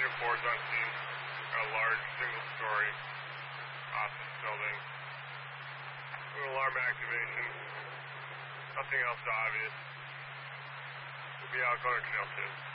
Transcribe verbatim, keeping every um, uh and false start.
Unit four is on scene. A large single-story office building. Alarm activation. Nothing else obvious. We'll be out going to trail two.